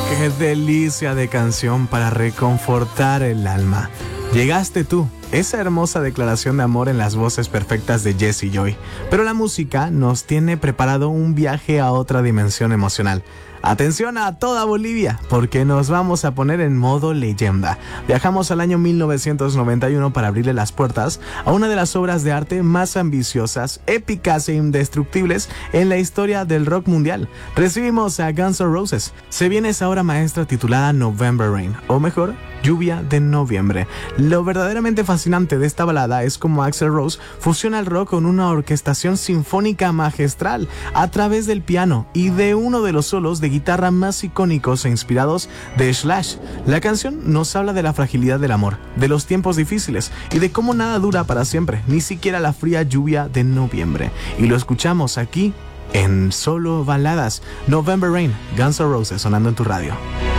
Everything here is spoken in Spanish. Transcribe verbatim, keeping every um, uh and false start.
Qué delicia de canción para reconfortar el alma. Llegaste tú, esa hermosa declaración de amor en las voces perfectas de Jesse Joy. Pero la música nos tiene preparado un viaje a otra dimensión emocional. Atención a toda Bolivia, porque nos vamos a poner en modo leyenda. Viajamos al año mil novecientos noventa y uno para abrirle las puertas a una de las obras de arte más ambiciosas, épicas e indestructibles en la historia del rock mundial. Recibimos a Guns N' Roses. Se viene esa obra maestra titulada November Rain, o mejor, Lluvia de Noviembre. Lo verdaderamente fascinante de esta balada es cómo Axl Rose fusiona el rock con una orquestación sinfónica magistral a través del piano y de uno de los solos de guitarra más icónicos e inspirados de Slash. La canción nos habla de la fragilidad del amor, de los tiempos difíciles y de cómo nada dura para siempre, ni siquiera la fría lluvia de noviembre. Y lo escuchamos aquí en Solo Baladas. November Rain, Guns N' Roses sonando en tu radio.